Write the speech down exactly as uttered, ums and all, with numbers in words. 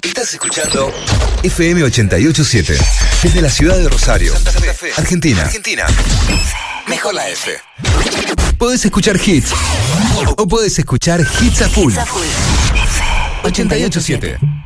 Estás escuchando F M ochenta y ocho punto siete desde la ciudad de Rosario, Santa Fe, Argentina. Argentina. Mejor la F. Podés escuchar hits o podés escuchar hits a full. ochenta y ocho punto siete.